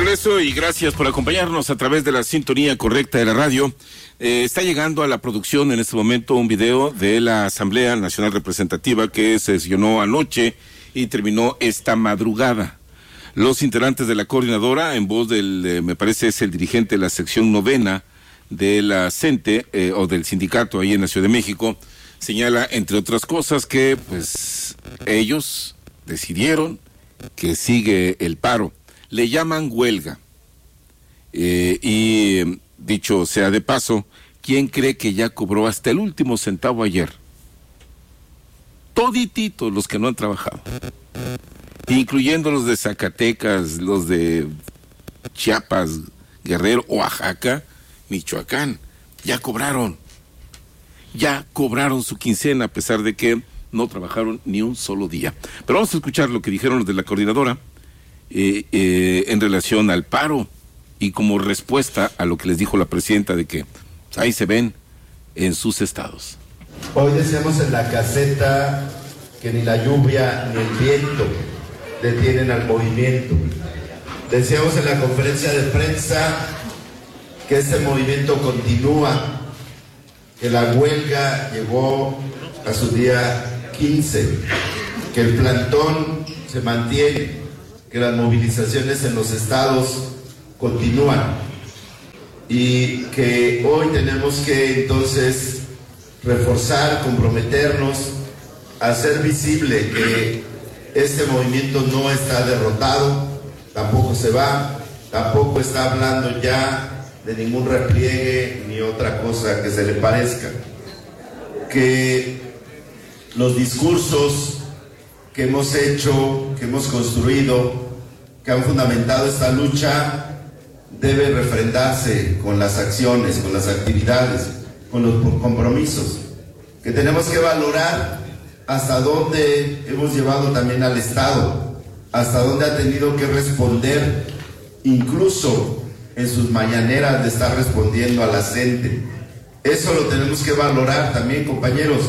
regreso y gracias por acompañarnos a través de la sintonía correcta de la radio. Está llegando a la producción en este momento un video de la Asamblea Nacional Representativa que se sesionó anoche y terminó esta madrugada. Los integrantes de la coordinadora, en voz del, me parece es el dirigente de la sección 9 de la CENTE, o del sindicato ahí en la Ciudad de México, señala, entre otras cosas, que pues ellos decidieron que sigue el paro. Le llaman huelga. Y dicho sea de paso, ¿quién cree que ya cobró hasta el último centavo ayer? Todititos los que no han trabajado, incluyendo los de Zacatecas, los de Chiapas, Guerrero, Oaxaca, Michoacán. Ya cobraron su quincena, a pesar de que no trabajaron ni un solo día. Pero vamos a escuchar lo que dijeron los de la coordinadora en relación al paro y como respuesta a lo que les dijo la presidenta de que pues, ahí se ven en sus estados. Hoy decíamos en la caseta que ni la lluvia ni el viento detienen al movimiento. Decíamos en la conferencia de prensa que este movimiento continúa, que la huelga llegó a su día 15, que el plantón se mantiene, que las movilizaciones en los estados continúan y que hoy tenemos que entonces reforzar, comprometernos, hacer visible que este movimiento no está derrotado, tampoco se va, tampoco está hablando ya de ningún repliegue ni otra cosa que se le parezca. Que los discursos que hemos hecho, que hemos construido, que han fundamentado esta lucha, debe refrendarse con las acciones, con las actividades, con los compromisos, que tenemos que valorar hasta dónde hemos llevado también al Estado, hasta dónde ha tenido que responder, incluso en sus mañaneras de estar respondiendo a la gente. Eso lo tenemos que valorar también, compañeros.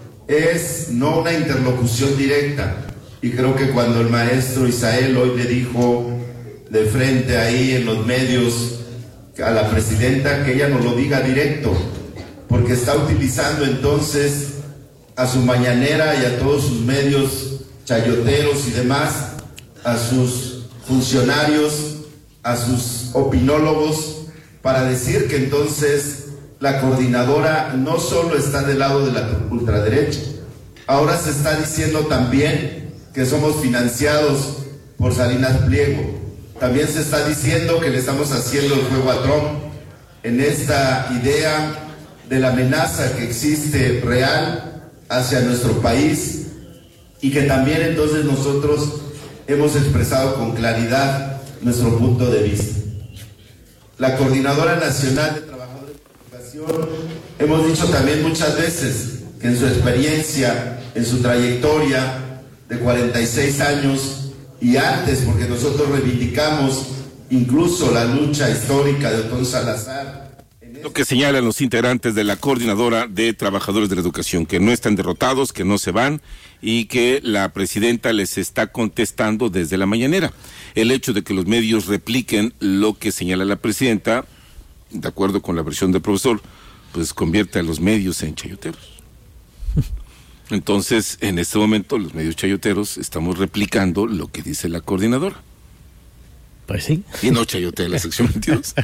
Es no una interlocución directa, y creo que cuando el maestro Isael hoy le dijo de frente ahí en los medios a la presidenta que ella nos lo diga directo, porque está utilizando entonces a su mañanera y a todos sus medios chayoteros y demás, a sus funcionarios, a sus opinólogos, para decir que entonces la coordinadora no solo está del lado de la ultraderecha, ahora se está diciendo también que somos financiados por Salinas Pliego. También se está diciendo que le estamos haciendo el juego a Trump en esta idea de la amenaza que existe real hacia nuestro país, y que también entonces nosotros hemos expresado con claridad nuestro punto de vista. La Coordinadora Nacional de Trabajadores de Educación hemos dicho también muchas veces que en su experiencia, en su trayectoria de 46 años y antes, porque nosotros reivindicamos incluso la lucha histórica de Otón Salazar. Lo que señalan los integrantes de la Coordinadora de Trabajadores de la Educación, que no están derrotados, que no se van y que la presidenta les está contestando desde la mañanera. El hecho de que los medios repliquen lo que señala la presidenta, de acuerdo con la versión del profesor, pues convierte a los medios en chayoteros. Entonces, en este momento, los medios chayoteros estamos replicando lo que dice la coordinadora. Pues sí. Y no chayotea la sección 22.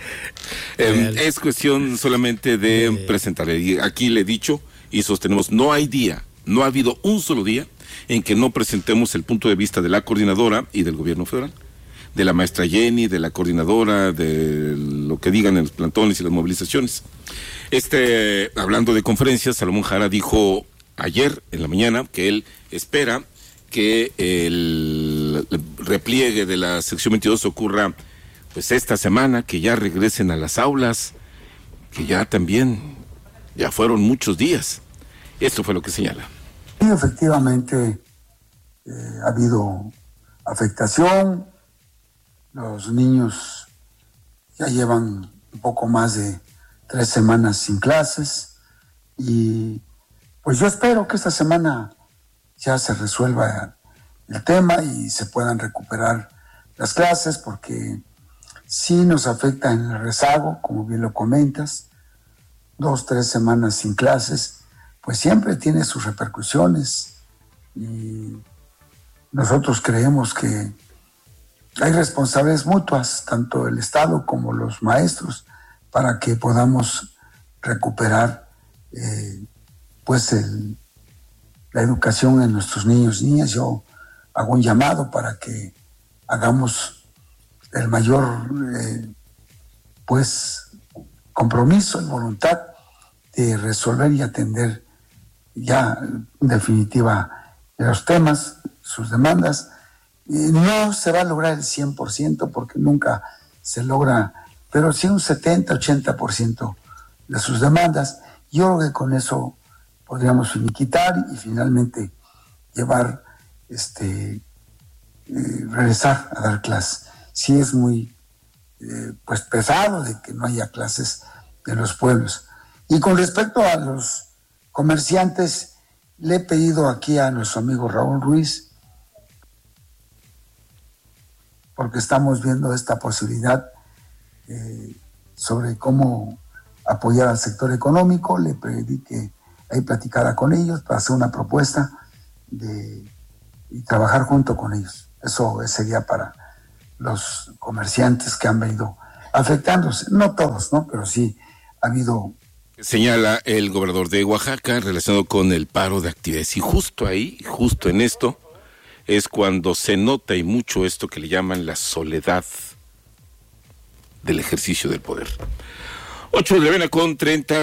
Es cuestión solamente de presentar. Aquí le he dicho y sostenemos, no hay día, no ha habido un solo día en que no presentemos el punto de vista de la coordinadora y del gobierno federal, de la maestra Jenny, de la coordinadora, de lo que digan en los plantones y las movilizaciones. Hablando de conferencias, Salomón Jara dijo ayer en la mañana que él espera que el repliegue de la sección 22 ocurra pues esta semana, que ya regresen a las aulas, que ya fueron muchos días. Esto fue lo que señala. Sí, efectivamente ha habido afectación. Los niños ya llevan un poco más de 3 semanas sin clases y pues yo espero que esta semana ya se resuelva el tema y se puedan recuperar las clases, porque Sí nos afecta en el rezago, como bien lo comentas, 2-3 semanas sin clases, pues siempre tiene sus repercusiones y nosotros creemos que hay responsabilidades mutuas, tanto el Estado como los maestros, para que podamos recuperar la educación en nuestros niños y niñas. Yo hago un llamado para que hagamos el mayor compromiso y voluntad de resolver y atender ya en definitiva los temas, sus demandas. No se va a lograr el 100% porque nunca se logra, pero sí un 70-80% de sus demandas. Yo creo que con eso podríamos finiquitar y finalmente regresar a dar clases. Sí es muy pesado de que no haya clases de los pueblos. Y con respecto a los comerciantes, le he pedido aquí a nuestro amigo Raúl Ruiz, porque estamos viendo esta posibilidad sobre cómo apoyar al sector económico. Le pedí que ahí platicara con ellos para hacer una propuesta y trabajar junto con ellos. Eso sería para los comerciantes que han venido afectándose. No todos, ¿no? Pero sí ha habido... Señala el gobernador de Oaxaca relacionado con el paro de actividades. Y justo ahí, justo en esto, es cuando se nota y mucho esto que le llaman la soledad del ejercicio del poder. 8 de la mañana con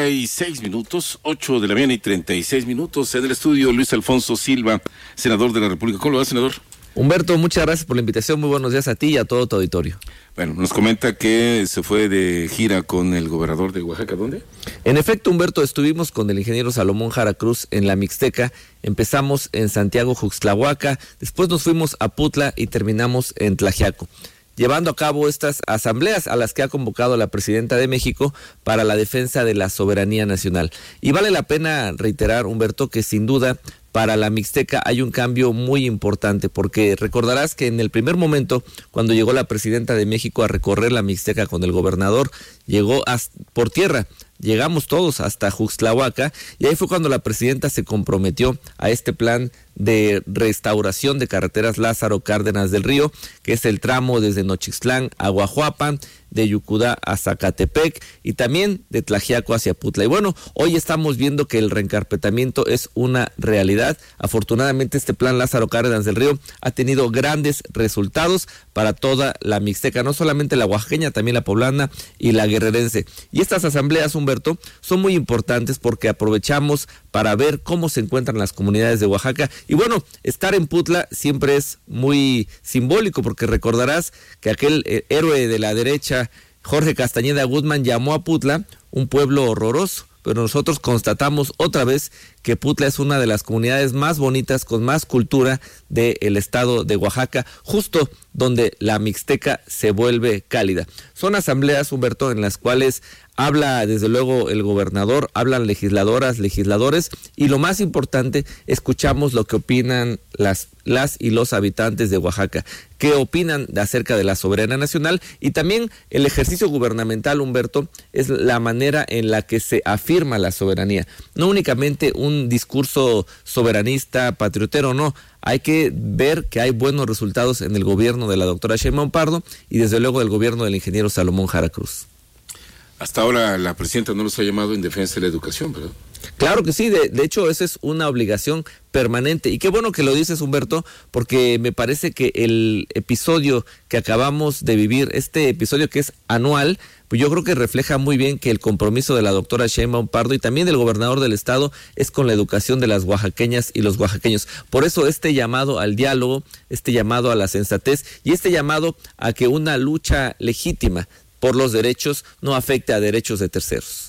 36 minutos, 8 de la mañana y 36 minutos. En el estudio, Luis Alfonso Silva, senador de la República. ¿Cómo lo va, senador? Humberto, muchas gracias por la invitación. Muy buenos días a ti y a todo tu auditorio. Bueno, nos comenta que se fue de gira con el gobernador de Oaxaca. ¿Dónde? En efecto, Humberto, estuvimos con el ingeniero Salomón Jara Cruz en la Mixteca. Empezamos en Santiago Juxtlahuaca, después nos fuimos a Putla y terminamos en Tlaxiaco, llevando a cabo estas asambleas a las que ha convocado la presidenta de México para la defensa de la soberanía nacional. Y vale la pena reiterar, Humberto, que sin duda para la Mixteca hay un cambio muy importante, porque recordarás que en el primer momento, cuando llegó la presidenta de México a recorrer la Mixteca con el gobernador, llegó por tierra. Llegamos todos hasta Juxtlahuaca y ahí fue cuando la presidenta se comprometió a este plan de restauración de carreteras Lázaro Cárdenas del Río, que es el tramo desde Nochixtlán a Guajuapan, de Yucudá a Zacatepec y también de Tlaxiaco hacia Putla. Y bueno, hoy estamos viendo que el reencarpetamiento es una realidad. Afortunadamente este plan Lázaro Cárdenas del Río ha tenido grandes resultados para toda la Mixteca, no solamente la oaxaqueña, también la poblana y la guerrerense. Y estas asambleas, Humberto, son muy importantes porque aprovechamos para ver cómo se encuentran las comunidades de Oaxaca. Y bueno, estar en Putla siempre es muy simbólico, porque recordarás que aquel héroe de la derecha, Jorge Castañeda Guzmán, llamó a Putla un pueblo horroroso. Pero nosotros constatamos otra vez que Putla es una de las comunidades más bonitas, con más cultura del estado de Oaxaca, justo donde la Mixteca se vuelve cálida. Son asambleas, Humberto, en las cuales habla desde luego el gobernador, hablan legisladoras, legisladores, y lo más importante, escuchamos lo que opinan las y los habitantes de Oaxaca, qué opinan acerca de la soberanía nacional. Y también el ejercicio gubernamental, Humberto, es la manera en la que se afirma la soberanía, no únicamente un discurso soberanista, patriotero, no. Hay que ver que hay buenos resultados en el gobierno de la doctora Sheinbaum Pardo y desde luego del gobierno del ingeniero Salomón Jara Cruz. Hasta ahora la presidenta no los ha llamado en defensa de la educación, ¿verdad? Claro que sí, de hecho esa es una obligación permanente. Y qué bueno que lo dices, Humberto, porque me parece que el episodio que acabamos de vivir, este episodio que es anual, pues yo creo que refleja muy bien que el compromiso de la doctora Sheinbaum Pardo y también del gobernador del estado es con la educación de las oaxaqueñas y los oaxaqueños. Por eso este llamado al diálogo, este llamado a la sensatez y este llamado a que una lucha legítima por los derechos no afecte a derechos de terceros.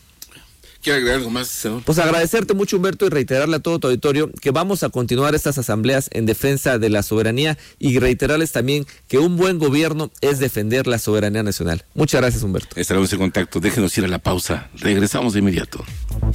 ¿Quiere agregar algo más, senador? Pues agradecerte mucho, Humberto, y reiterarle a todo tu auditorio que vamos a continuar estas asambleas en defensa de la soberanía y reiterarles también que un buen gobierno es defender la soberanía nacional. Muchas gracias, Humberto. Estaremos en contacto. Déjenos ir a la pausa. Regresamos de inmediato.